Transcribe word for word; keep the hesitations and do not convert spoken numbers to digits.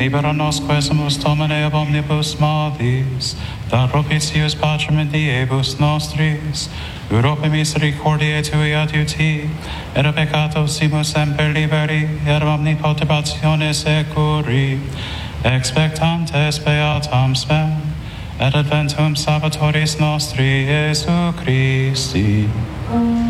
libera nos quesumus Domine ab omnibus malis, da propitius pacem in diebus nostris, Europe misericordiae tui adiuti, et a peccato simus semper liberi, et omni perturbatione securi, expectantes beatam spem, et adventum Salvatoris nostri Iesu Christi.